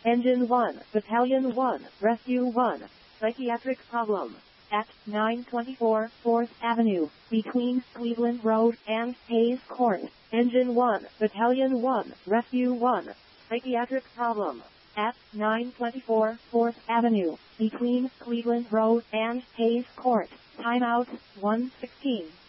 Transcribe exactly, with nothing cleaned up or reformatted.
Engine one, Battalion one, Rescue one, psychiatric problem. At nine twenty-four fourth Avenue, between Cleveland Road and Hayes Court. Engine one, Battalion one, Rescue one, psychiatric problem. At nine twenty-four fourth Avenue, between Cleveland Road and Hayes Court. Timeout, one sixteen.